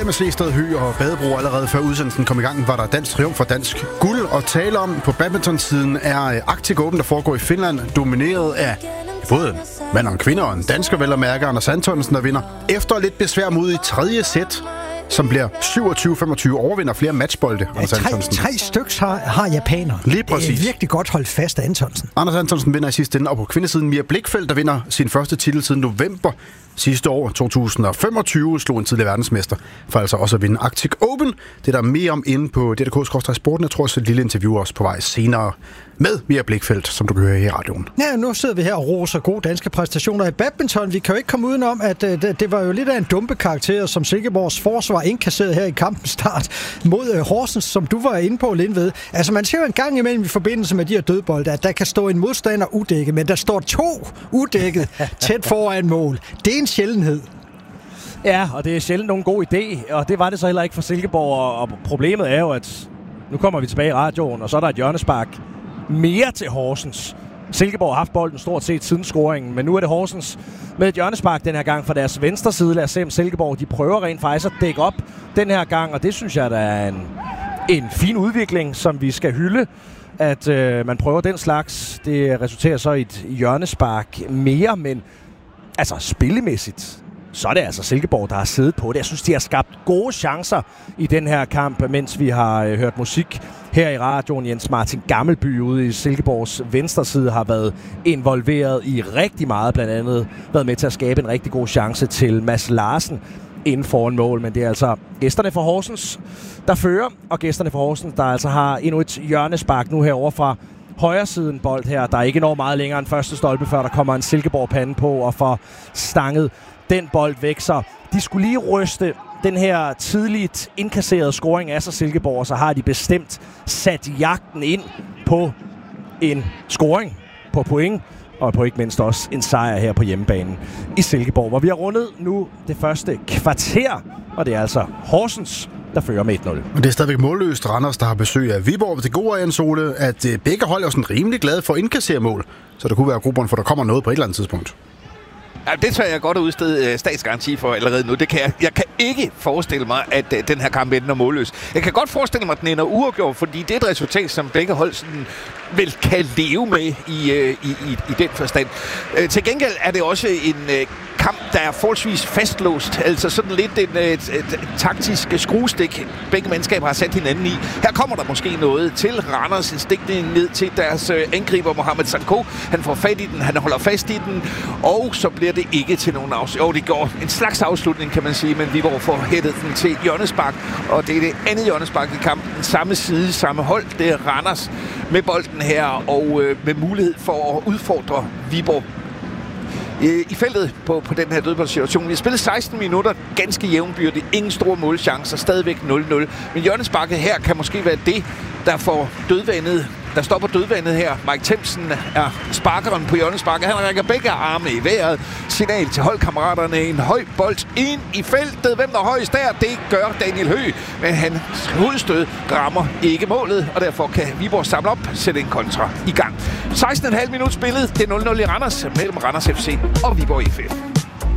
med Sehested, Høeg og Badebro. Allerede før udsendelsen kom i gang, var der dansk triumf for dansk guld at tale om. På badminton-siden er Arctic Open, der foregår i Finland, domineret af både mand og kvinder og en dansker, vel at mærke, Anders Antonsen, der vinder. Efter lidt besvær mod i tredje sæt, som bliver 27-25, overvinder flere matchbolde, Anders Antonsen. Tre stykker har japaner. Lige præcis. Det er virkelig godt holdt fast af Antonsen. Anders Antonsen vinder i sidste ende, og på kvindesiden Mia Blichfeldt, der vinder sin første titel siden november sidste år, 2025, slog en tidligere verdensmester, for altså også at vinde Arctic Open. Det er der mere om inde på DRK/Sporten. Jeg tror også et lille interview også på vej senere med Mia Blichfeldt, som du kan høre i radioen. Ja, nu sidder vi her og roser gode danske præstationer i badminton. Vi kan jo ikke komme udenom, at det var jo lidt af en dumpe karakter, som Silkeborgs forsvar indkasserede her i kampens start mod Horsens, som du var inde på, Lindved. Altså, man ser jo en gang imellem i forbindelse med de her dødbolde, at der kan stå en modstander udækket, men der står 2 udækket tæt foran mål. Det er en sjældenhed. Ja, og det er sjældent nogen god idé, og det var det så heller ikke for Silkeborg, og problemet er jo, at nu kommer vi tilbage i radioen, og så er der et hjørnespark mere til Horsens. Silkeborg har haft bolden stort set siden scoringen, men nu er det Horsens med et hjørnespark den her gang fra deres venstre side. Lad os se, om Silkeborg de prøver rent faktisk at dække op den her gang, og det synes jeg, der er en fin udvikling, som vi skal hylde, at man prøver den slags. Det resulterer så i et hjørnespark mere, men altså spillemæssigt, så er det altså Silkeborg, der har siddet på det. Jeg synes, de har skabt gode chancer i den her kamp, mens vi har hørt musik her i radioen. Jens Martin Gammelby ude i Silkeborgs venstre side har været involveret i rigtig meget, blandt andet været med til at skabe en rigtig god chance til Mads Larsen inden foran mål. Men det er altså gæsterne fra Horsens, der fører, og gæsterne fra Horsens, der altså har endnu et hjørnespark nu herovre fra højre siden bold her. Der er ikke når meget længere end første stolpe, før der kommer en Silkeborg-pande på og får stanget den bold væk. Så de skulle lige ryste den her tidligt indkasserede scoring af sig Silkeborg, så har de bestemt sat jagten ind på en scoring på point, og på ikke mindst også en sejr her på hjemmebanen i Silkeborg, hvor vi har rundet nu det første kvarter, og det er altså Horsens, der fører med 1-0. Det er stadigvæk målløst. Randers, der har besøg af Viborg. Det gode er, Jens Ole, at begge hold er sådan rimelig glade for at indkassere mål, så der kunne være grobund for, der kommer noget på et eller andet tidspunkt. Ja, det tør jeg godt at udstede statsgaranti for allerede nu. Det kan jeg kan ikke forestille mig, at den her kamp ender målløs. Jeg kan godt forestille mig, at den ender uafgjort, fordi det er et resultat, som begge hold sådan vel kan leve med i den forstand. Til gengæld er det også en kamp, der er forholdsvis fastlåst. Altså sådan lidt et taktisk skruestik, begge mandskaber har sat hinanden i. Her kommer der måske noget til Randers. En stikning ned til deres angriber, Mohamed Sanko. Han får fat i den, han holder fast i den, og så bliver det ikke til nogen afslutning. Det går en slags afslutning, kan man sige, men Viborg får hættet den til hjørnespark, og det er det andet hjørnespark i kampen. Samme side, samme hold. Det er Randers med bolden her, og med mulighed for at udfordre Viborg i feltet på den her dødboldsituation. Vi har spillet 16 minutter, ganske jævnbyrdigt, ingen store målchancer, stadigvæk 0-0. Men hjørnesparket her kan måske være det, der stopper dødvandet her. Mike Themsen er sparkeren på hjørnesparket. Han rækker begge arme i vejret. Signal til holdkammeraterne. En høj bold ind i feltet. Hvem der er højst der? Det gør Daniel Høeg. Men hans hovedstød rammer ikke målet, og derfor kan Viborg samle op, sætte en kontra i gang. 16,5 minutter spillet. Det er 0-0 i Randers mellem Randers FC og Viborg IF.